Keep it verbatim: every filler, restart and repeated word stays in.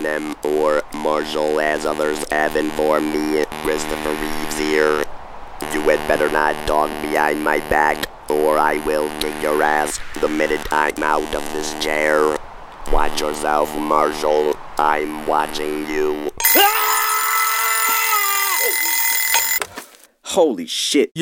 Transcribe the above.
M or Marshall, as others have informed me. Christopher Reeves here. You had better not talk behind my back, or I will kick your ass the minute I'm out of this chair. Watch yourself, Marshall. I'm watching you. Holy shit.